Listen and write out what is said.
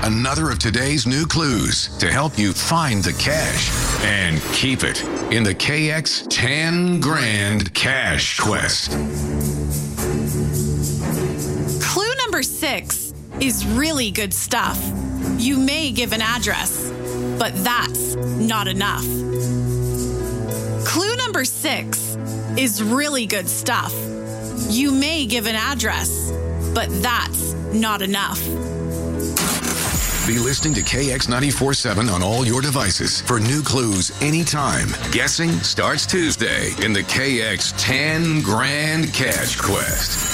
another of today's new clues to help you find the cash and keep it in the KX 10 Grand Cash Quest. Clue number 6 is really good stuff. You may give an address, but that's not enough. Clue number 6 is really good stuff. You may give an address, but that's not enough. Be listening to KX 94.7 on all your devices for new clues anytime. Guessing starts Tuesday in the KX 10 Grand Cash Quest.